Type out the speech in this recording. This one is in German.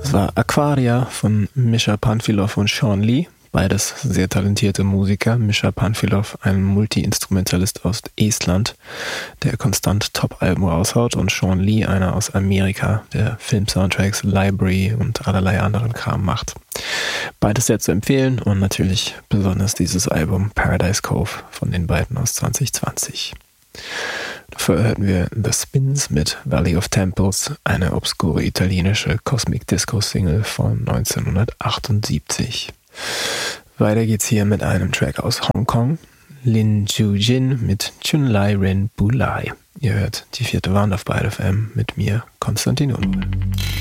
Das war Aquaria von Misha Panfilov und Sean Lee. Beides sehr talentierte Musiker. Misha Panfilov, ein Multi-Instrumentalist aus Estland, der konstant Top-Alben raushaut, und Sean Lee, einer aus Amerika, der Film-Soundtracks, Library und allerlei anderen Kram macht. Beides sehr zu empfehlen und natürlich besonders dieses Album Paradise Cove von den beiden aus 2020. Dafür hörten wir The Spins mit Valley of Temples, eine obskure italienische Cosmic Disco Single von 1978. Weiter geht's hier mit einem Track aus Hongkong, Lin Ju-jin mit Chunlai Rin Bulai. Ihr hört die 4. Wand auf Byte FM mit mir, Konstantin Unruh.